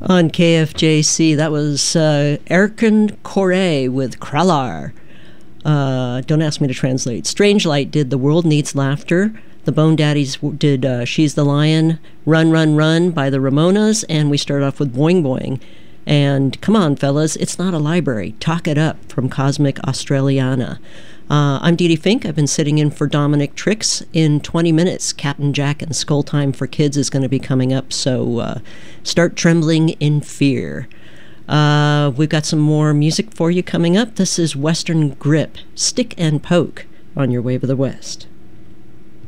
On KFJC, that was Erkan Koray with Kralar. Don't ask me to translate. Strange Light did The World Needs Laughter. The Bone Daddies did She's the Lion, Run, Run, Run by the Ramonas. And we start off with Boing Boing. And come on, fellas, it's not a library. Talk it up from Cosmic Australiana. I'm Dee Dee Fink. I've been sitting in for Dominic Tricks. In 20 minutes, Captain Jack and Skull Time for Kids is going to be coming up, so start trembling in fear. We've got some more music for you coming up. This is Western Grip, Stick and Poke on your Wave of the West.